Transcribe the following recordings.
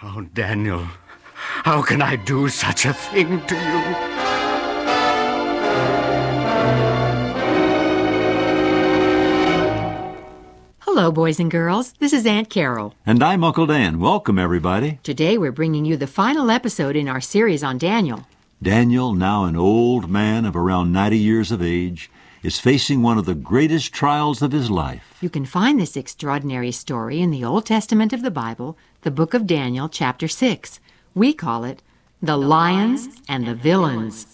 Oh, Daniel, how can I do such a thing to you? Hello, boys and girls. This is Aunt Carol. And I'm Uncle Dan. Welcome, everybody. Today we're bringing you the final episode in our series on Daniel. Daniel, now an old man of around 90 years of age, is facing one of the greatest trials of his life. You can find this extraordinary story in the Old Testament of the Bible, the book of Daniel, chapter 6. We call it The Lions and the Villains.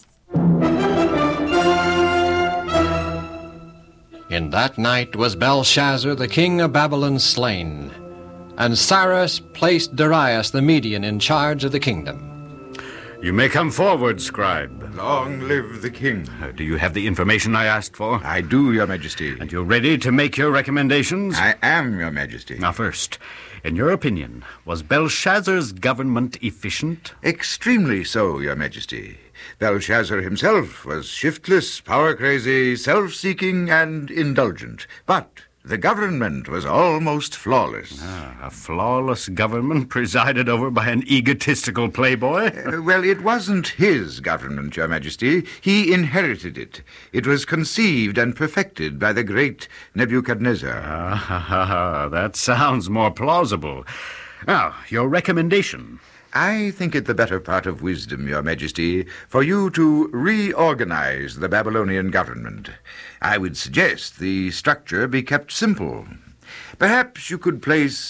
In that night was Belshazzar, the king of Babylon, slain, and Cyrus placed Darius the Median in charge of the kingdom. You may come forward, scribe. Long live the king. Do you have the information I asked for? I do, your majesty. And you're ready to make your recommendations? I am, your majesty. Now first, in your opinion, was Belshazzar's government efficient? Extremely so, your majesty. Belshazzar himself was shiftless, power-crazy, self-seeking, and indulgent. But the government was almost flawless. A flawless government presided over by an egotistical playboy? Well, it wasn't his government, your majesty. He inherited it. It was conceived and perfected by the great Nebuchadnezzar. That sounds more plausible. Now, your recommendation. I think it the better part of wisdom, your majesty, for you to reorganize the Babylonian government. I would suggest the structure be kept simple. Perhaps you could place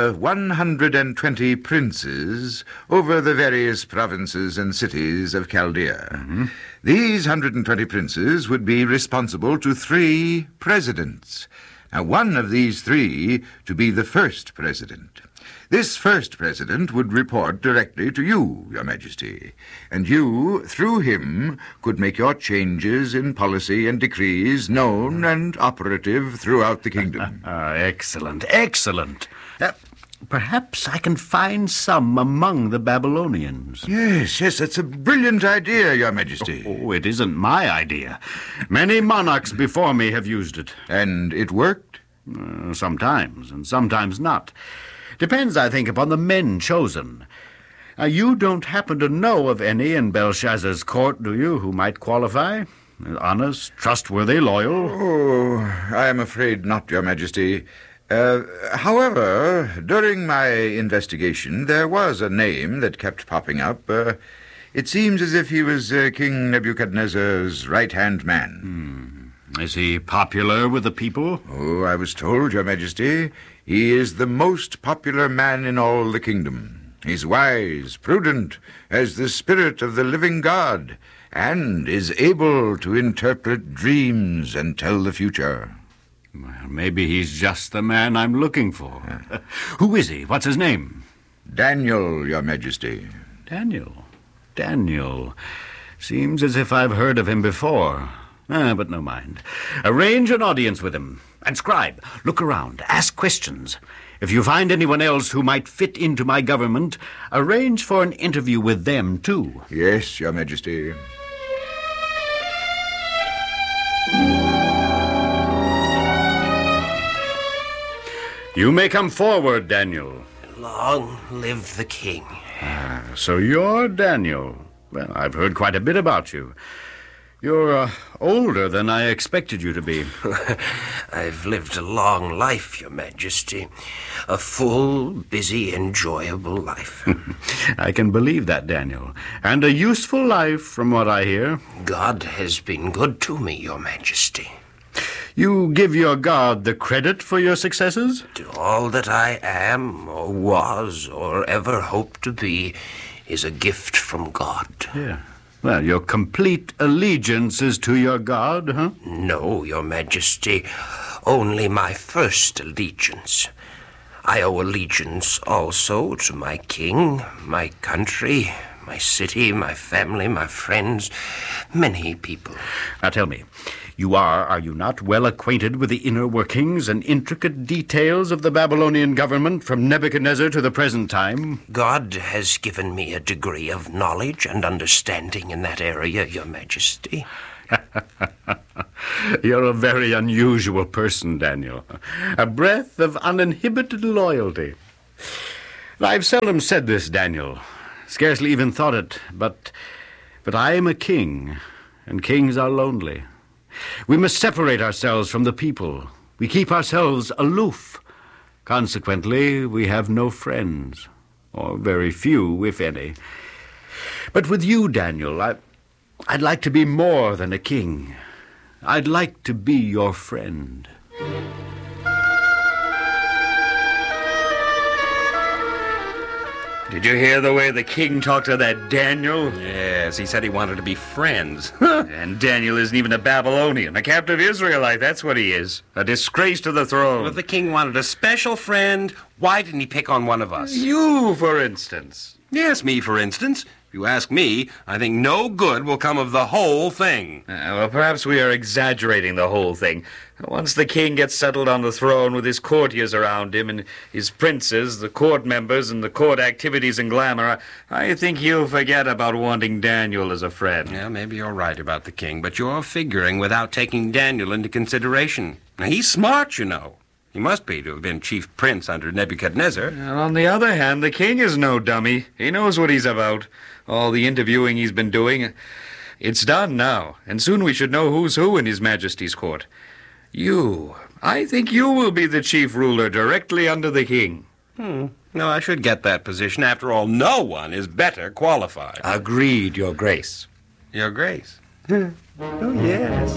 120 princes over the various provinces and cities of Chaldea. Mm-hmm. These 120 princes would be responsible to 3 presidents. Now, one of these 3 to be the first president. This first president would report directly to you, your majesty, and you, through him, could make your changes in policy and decrees known and operative throughout the kingdom. Excellent, excellent. Perhaps I can find some among the Babylonians. Yes, that's a brilliant idea, your majesty. Oh, it isn't my idea. Many monarchs before me have used it. And it worked? Sometimes, and sometimes not. Depends, I think, upon the men chosen. You don't happen to know of any in Belshazzar's court, do you, who might qualify? Honest, trustworthy, loyal? Oh, I am afraid not, your majesty. However, during my investigation, there was a name that kept popping up. It seems as if he was King Nebuchadnezzar's right-hand man. Is he popular with the people? Oh, I was told, your majesty, he is the most popular man in all the kingdom. He's wise, prudent, has the spirit of the living God, and is able to interpret dreams and tell the future. Well, maybe he's just the man I'm looking for. Who is he? What's his name? Daniel, your majesty. Daniel. Seems as if I've heard of him before. But no mind. Arrange an audience with him. And scribe, look around, ask questions. If you find anyone else who might fit into my government, arrange for an interview with them, too. Yes, your majesty. You may come forward, Daniel. Long live the king. So you're Daniel. Well, I've heard quite a bit about you. You're older than I expected you to be. I've lived a long life, your majesty. A full, busy, enjoyable life. I can believe that, Daniel. And a useful life, from what I hear. God has been good to me, your majesty. You give your God the credit for your successes? To all that I am, or was, or ever hope to be, is a gift from God. Yeah. Well, your complete allegiance is to your God, huh? No, your majesty. Only my first allegiance. I owe allegiance also to my king, my country, my city, my family, my friends, many people. Now tell me, you are you not, well acquainted with the inner workings and intricate details of the Babylonian government from Nebuchadnezzar to the present time? God has given me a degree of knowledge and understanding in that area, your majesty. You're a very unusual person, Daniel. A breath of uninhibited loyalty. I've seldom said this, Daniel. Scarcely even thought it, but I am a king, and kings are lonely. We must separate ourselves from the people. We keep ourselves aloof. Consequently, we have no friends, or very few, if any. But with you, Daniel, I'd like to be more than a king. I'd like to be your friend. Did you hear the way the king talked to that Daniel? Yes, he said he wanted to be friends. And Daniel isn't even a Babylonian, a captive Israelite, that's what he is. A disgrace to the throne. Well, if the king wanted a special friend, why didn't he pick on one of us? You, for instance. Yes, me, for instance. If you ask me, I think no good will come of the whole thing. Well, perhaps we are exaggerating the whole thing. Once the king gets settled on the throne with his courtiers around him and his princes, the court members, and the court activities and glamour, I think he'll forget about wanting Daniel as a friend. Yeah, maybe you're right about the king, but you're figuring without taking Daniel into consideration. Now, he's smart, you know. He must be to have been chief prince under Nebuchadnezzar. And on the other hand, the king is no dummy. He knows what he's about. All the interviewing he's been doing, it's done now, and soon we should know who's who in His Majesty's court. I think you will be the chief ruler directly under the king. No, I should get that position. After all, no one is better qualified. Agreed, Your Grace. Your Grace. Oh, yes.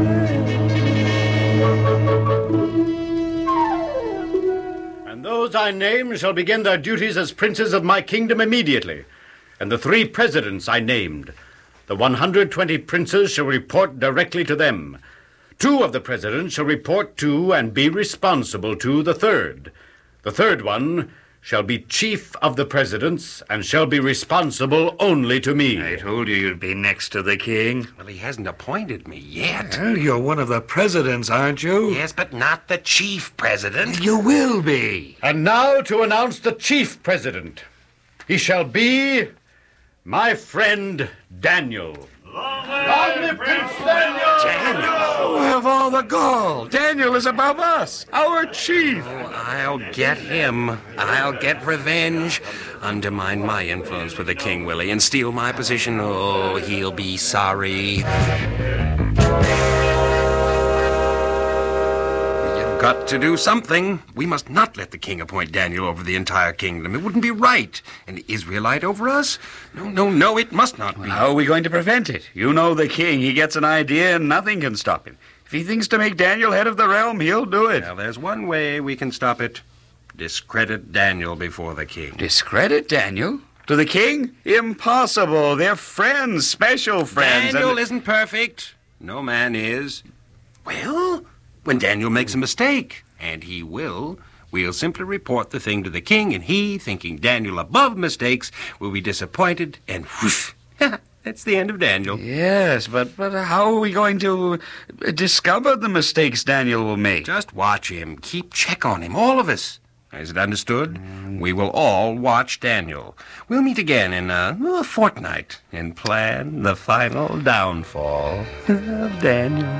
And those I name shall begin their duties as princes of my kingdom immediately. And the 3 presidents I named, the 120 princes shall report directly to them. 2 of the presidents shall report to and be responsible to the 3rd. The 3rd one shall be chief of the presidents and shall be responsible only to me. I told you you'd be next to the king. Well, he hasn't appointed me yet. Well, you're one of the presidents, aren't you? Yes, but not the chief president. You will be. And now to announce the chief president. He shall be my friend Daniel. Long live Prince Daniel! Daniel! Of all the gall, Daniel is above us, our chief. Oh, I'll get him. I'll get revenge. Undermine my influence with the king, Willie, and steal my position. Oh, he'll be sorry. Got to do something. We must not let the king appoint Daniel over the entire kingdom. It wouldn't be right. An Israelite over us? No, it must not be. How are we going to prevent it? You know the king. He gets an idea and nothing can stop him. If he thinks to make Daniel head of the realm, he'll do it. Well, there's one way we can stop it. Discredit Daniel before the king. Discredit Daniel? To the king? Impossible. They're friends, special friends. Daniel isn't perfect. No man is. Well, when Daniel makes a mistake, and he will, we'll simply report the thing to the king, and he, thinking Daniel above mistakes, will be disappointed, and whoosh, that's the end of Daniel. Yes, but how are we going to discover the mistakes Daniel will make? Just watch him. Keep check on him, all of us. Is it understood? We will all watch Daniel. We'll meet again in a fortnight and plan the final downfall of Daniel.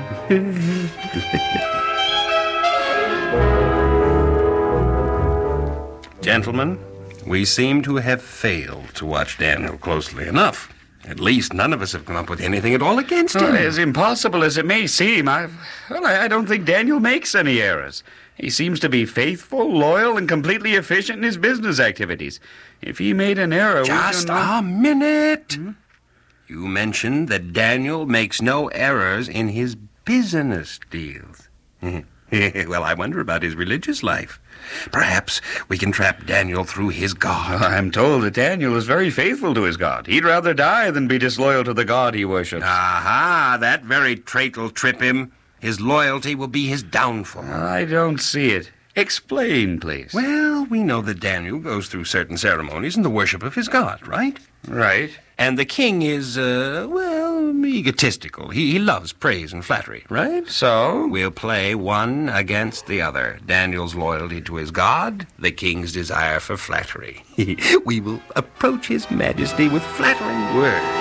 Gentlemen, we seem to have failed to watch Daniel closely enough. At least none of us have come up with anything at all against him. As impossible as it may seem, I don't think Daniel makes any errors. He seems to be faithful, loyal, and completely efficient in his business activities. If he made an error, Just a minute. You mentioned that Daniel makes no errors in his business deals. Well, I wonder about his religious life. Perhaps we can trap Daniel through his God. I'm told that Daniel is very faithful to his God. He'd rather die than be disloyal to the God he worships. Aha, that very trait will trip him. His loyalty will be his downfall. I don't see it. Explain, please. Well, we know that Daniel goes through certain ceremonies in the worship of his God, right? Right. And the king is, egotistical. He loves praise and flattery, right? So? We'll play one against the other. Daniel's loyalty to his God, the king's desire for flattery. We will approach his majesty with flattering words.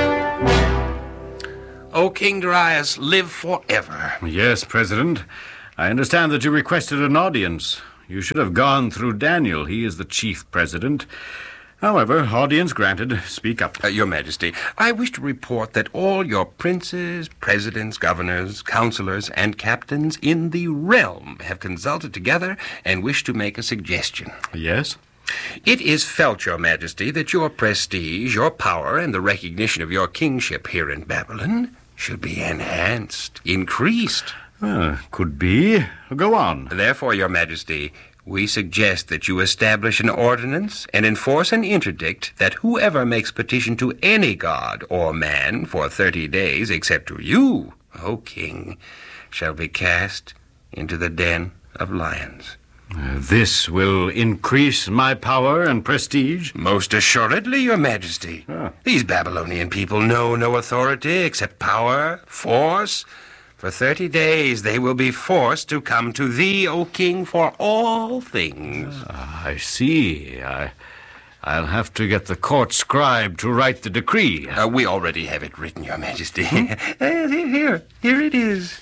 O King Darius, live forever. Yes, President. I understand that you requested an audience. You should have gone through Daniel. He is the chief president. However, audience granted. Speak up. Your Majesty, I wish to report that all your princes, presidents, governors, counselors, and captains in the realm have consulted together and wish to make a suggestion. Yes? It is felt, Your Majesty, that your prestige, your power, and the recognition of your kingship here in Babylon should be enhanced, increased. Could be. Go on. Therefore, Your Majesty, we suggest that you establish an ordinance and enforce an interdict that whoever makes petition to any god or man for 30 days, except to you, O king, shall be cast into the den of lions. This will increase my power and prestige? Most assuredly, Your Majesty. These Babylonian people know no authority except power, force. For 30 days they will be forced to come to thee, O king, for all things. I see. I'll have to get the court scribe to write the decree. We already have it written, Your Majesty. Here it is.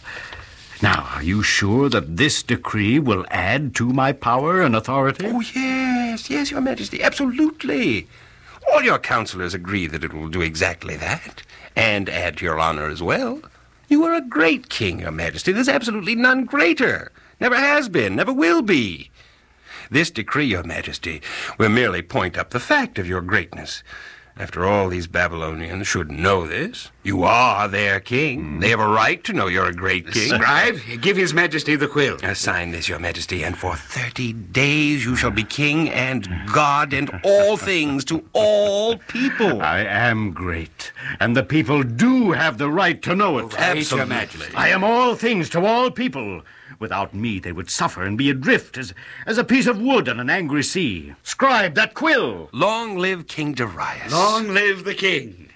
Now, are you sure that this decree will add to my power and authority? Oh, yes, Your Majesty, absolutely. All your counselors agree that it will do exactly that, and add to your honor as well. You are a great king, Your Majesty. There's absolutely none greater. Never has been, never will be. This decree, Your Majesty, will merely point up the fact of your greatness. After all, these Babylonians should know this. You are their king. They have a right to know you're a great king. Scribe, give His Majesty the quill. Sign this, Your Majesty, and for 30 days you shall be king and God and all things to all people. I am great, and the people do have the right to know it. Absolutely. Your Majesty. I am all things to all people. Without me, they would suffer and be adrift as a piece of wood on an angry sea. Scribe that quill! Long live King Darius. Long live the king.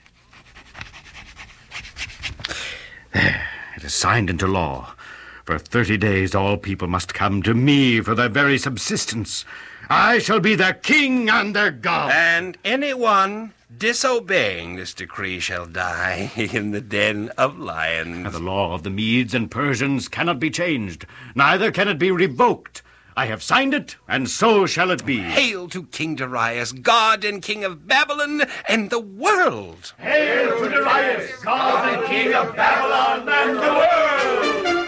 There, it is signed into law. For 30 days, all people must come to me for their very subsistence. I shall be their king and their god. And anyone disobeying this decree shall die in the den of lions. And the law of the Medes and Persians cannot be changed, neither can it be revoked. I have signed it, and so shall it be. Hail to King Darius, God and King of Babylon and the world. Hail to Darius, God and King of Babylon and the world.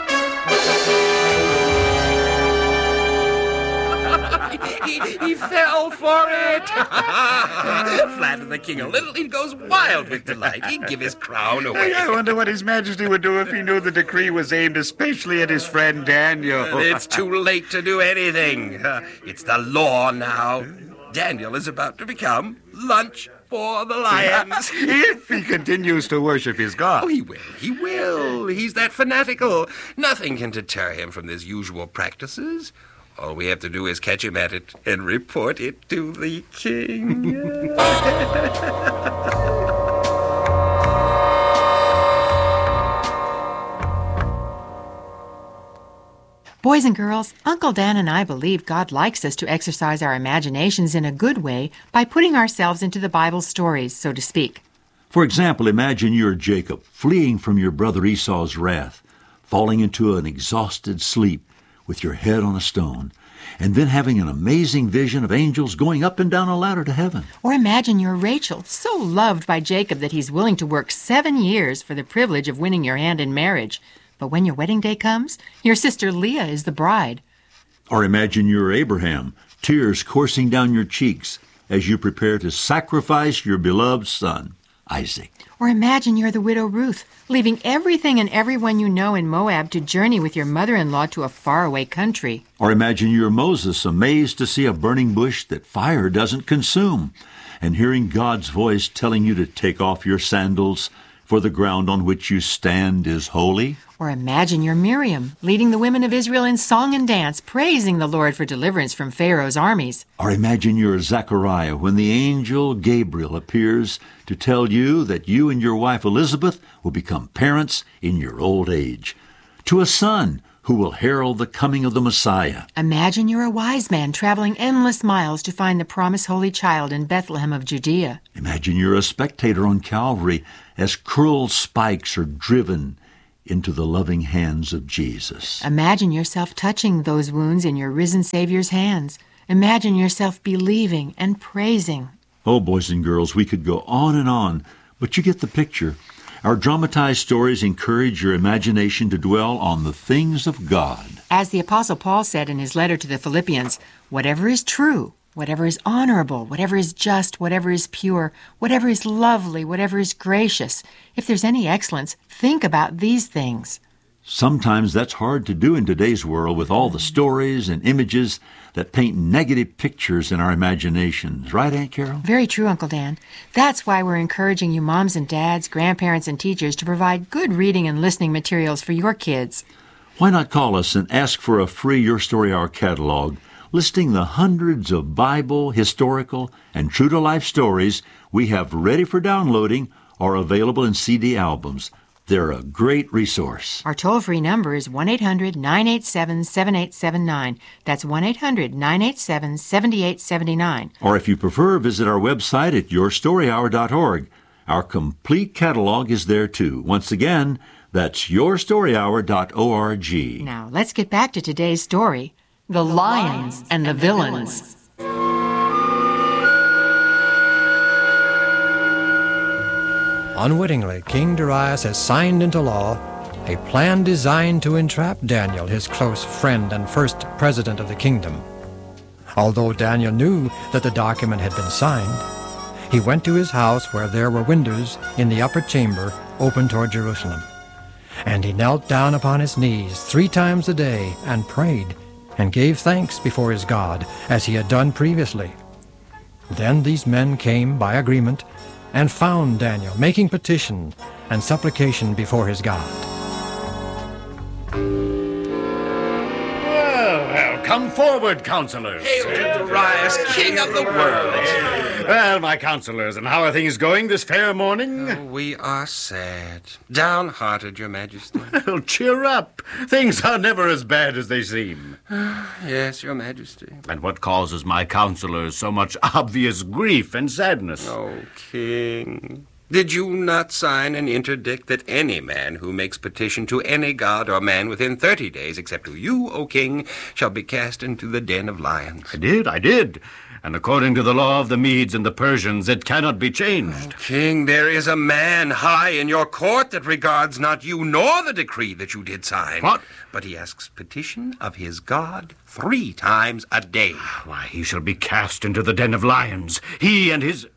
He fell for it. Flatter the king a little, he goes wild with delight. He'd give his crown away. I wonder what His Majesty would do if he knew the decree was aimed especially at his friend Daniel. It's too late to do anything. It's the law now. Daniel is about to become lunch for the lions. If he continues to worship his god. Oh, he will. He's that fanatical. Nothing can deter him from his usual practices. All we have to do is catch him at it and report it to the king. Boys and girls, Uncle Dan and I believe God likes us to exercise our imaginations in a good way by putting ourselves into the Bible's stories, so to speak. For example, imagine you're Jacob, fleeing from your brother Esau's wrath, falling into an exhausted sleep with your head on a stone, and then having an amazing vision of angels going up and down a ladder to heaven. Or imagine you're Rachel, so loved by Jacob that he's willing to work 7 years for the privilege of winning your hand in marriage. But when your wedding day comes, your sister Leah is the bride. Or imagine you're Abraham, tears coursing down your cheeks as you prepare to sacrifice your beloved son, Isaac. Or imagine you're the widow Ruth, leaving everything and everyone you know in Moab to journey with your mother-in-law to a faraway country. Or imagine you're Moses, amazed to see a burning bush that fire doesn't consume, and hearing God's voice telling you to take off your sandals, for the ground on which you stand is holy. Or imagine you're Miriam, leading the women of Israel in song and dance, praising the Lord for deliverance from Pharaoh's armies. Or imagine you're Zechariah when the angel Gabriel appears to tell you that you and your wife Elizabeth will become parents in your old age, to a son who will herald the coming of the Messiah. Imagine you're a wise man traveling endless miles to find the promised holy child in Bethlehem of Judea. Imagine you're a spectator on Calvary as cruel spikes are driven into the loving hands of Jesus. Imagine yourself touching those wounds in your risen Savior's hands. Imagine yourself believing and praising. Oh, boys and girls, we could go on, but you get the picture. Our dramatized stories encourage your imagination to dwell on the things of God. As the Apostle Paul said in his letter to the Philippians, whatever is true, whatever is honorable, whatever is just, whatever is pure, whatever is lovely, whatever is gracious, if there's any excellence, think about these things. Sometimes that's hard to do in today's world with all the stories and images that paint negative pictures in our imaginations. Right, Aunt Carol? Very true, Uncle Dan. That's why we're encouraging you moms and dads, grandparents and teachers to provide good reading and listening materials for your kids. Why not call us and ask for a free Your Story Hour catalog listing the hundreds of Bible, historical, and true-to-life stories we have ready for downloading or available in CD albums. They're a great resource. Our toll-free number is 1-800-987-7879. That's 1-800-987-7879. Or if you prefer, visit our website at yourstoryhour.org. Our complete catalog is there too. Once again, that's yourstoryhour.org. Now, let's get back to today's story, The Lions and the Villains. Unwittingly, King Darius has signed into law a plan designed to entrap Daniel, his close friend and first president of the kingdom. Although Daniel knew that the document had been signed, he went to his house where there were windows in the upper chamber open toward Jerusalem. And he knelt down upon his knees 3 times a day and prayed and gave thanks before his God as he had done previously. Then these men came by agreement and found Daniel making petition and supplication before his God. Well, come forward, counselors. Hail to Darius, king of the world. Well, my counselors, and how are things going this fair morning? Oh, we are sad, downhearted, Your Majesty. Well, cheer up. Things are never as bad as they seem. Yes, Your Majesty. And what causes my counselors so much obvious grief and sadness? Oh, King, did you not sign an interdict that any man who makes petition to any god or man within 30 days, except to you, O King, shall be cast into the den of lions? I did. And according to the law of the Medes and the Persians, it cannot be changed. Oh, King, there is a man high in your court that regards not you nor the decree that you did sign. What? But he asks petition of his God 3 times a day. Why, he shall be cast into the den of lions. He and his...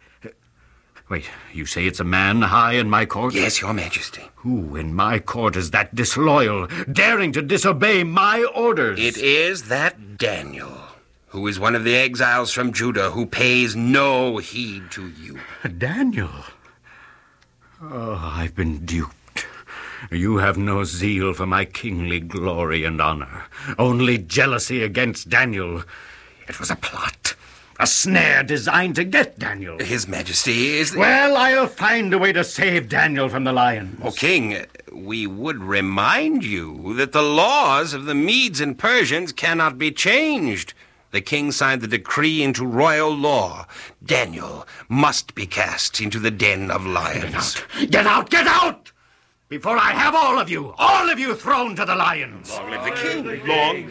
Wait, you say it's a man high in my court? Yes, Your Majesty. Who in my court is that disloyal, daring to disobey my orders? It is that Daniel, who is one of the exiles from Judah, who pays no heed to you. Daniel? Oh, I've been duped. You have no zeal for my kingly glory and honor, only jealousy against Daniel. It was a plot, a snare designed to get Daniel. His Majesty is... Well, I'll find a way to save Daniel from the lions. O King, we would remind you that the laws of the Medes and Persians cannot be changed. The king signed the decree into royal law. Daniel must be cast into the den of lions. Get out! Get out! Before I have all of you thrown to the lions. Long live the king. Long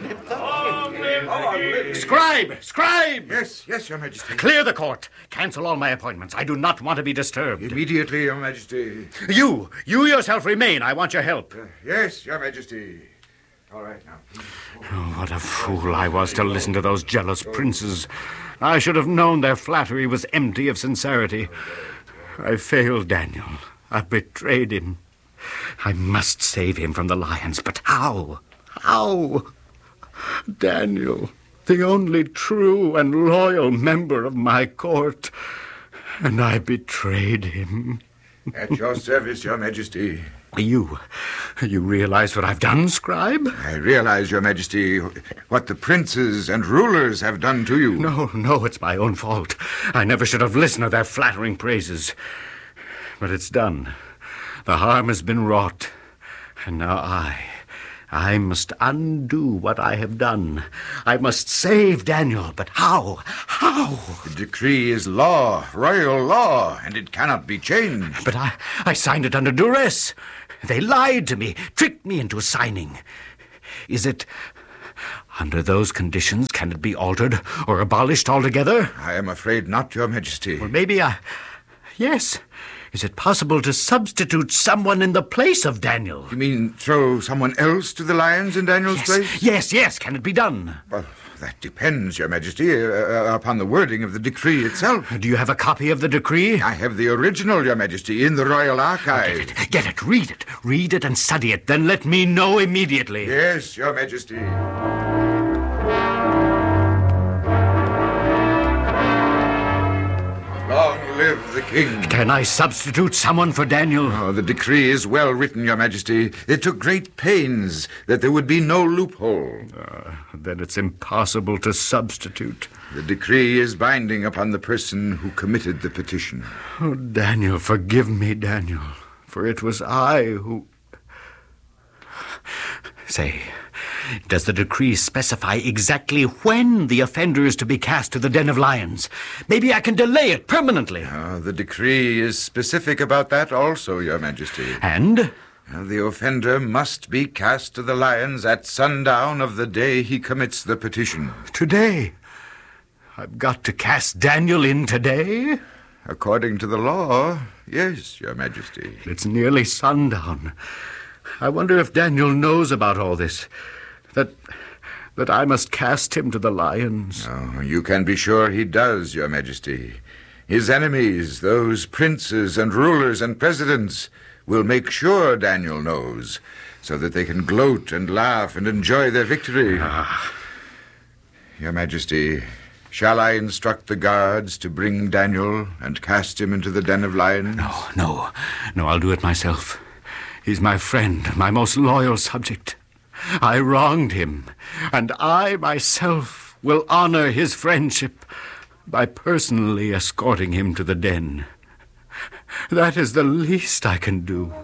live the... Scribe! Yes, Your Majesty. Clear the court. Cancel all my appointments. I do not want to be disturbed. Immediately, Your Majesty. You yourself remain. I want your help. Yes, Your Majesty. All right, now. Oh, what a fool I was to listen to those jealous princes. I should have known their flattery was empty of sincerity. I failed Daniel. I've betrayed him. I must save him from the lions, but how? How? Daniel, the only true and loyal member of my court, and I betrayed him. At your service, Your Majesty. You realize what I've done, Scribe? I realize, Your Majesty, what the princes and rulers have done to you. No, it's my own fault. I never should have listened to their flattering praises. But it's done. The harm has been wrought. And now I must undo what I have done. I must save Daniel. But how? How? The decree is law, royal law, and it cannot be changed. But I signed it under duress. They lied to me, tricked me into signing. Is it... Under those conditions, can it be altered or abolished altogether? I am afraid not, Your Majesty. Well, maybe Yes. Is it possible to substitute someone in the place of Daniel? You mean throw someone else to the lions in Daniel's place? Yes. Can it be done? Well, that depends, Your Majesty, upon the wording of the decree itself. Do you have a copy of the decree? I have the original, Your Majesty, in the Royal Archives. Get it, read it. Read it and study it. Then let me know immediately. Yes, Your Majesty. Long live the king. Can I substitute someone for Daniel? Oh, the decree is well written, Your Majesty. It took great pains that there would be no loophole. Then it's impossible to substitute. The decree is binding upon the person who committed the petition. Oh, Daniel, forgive me, Daniel, for it was I who... Say, does the decree specify exactly when the offender is to be cast to the den of lions? Maybe I can delay it permanently. The decree is specific about that also, Your Majesty. And? The offender must be cast to the lions at sundown of the day he commits the petition. Today? I've got to cast Daniel in today? According to the law, yes, Your Majesty. It's nearly sundown. I wonder if Daniel knows about all this. That I must cast him to the lions. Oh, you can be sure he does, Your Majesty. His enemies, those princes and rulers and presidents, will make sure Daniel knows, so that they can gloat and laugh and enjoy their victory. Your Majesty, shall I instruct the guards to bring Daniel and cast him into the den of lions? No, I'll do it myself. He's my friend, my most loyal subject. I wronged him, and I myself will honor his friendship by personally escorting him to the den. That is the least I can do.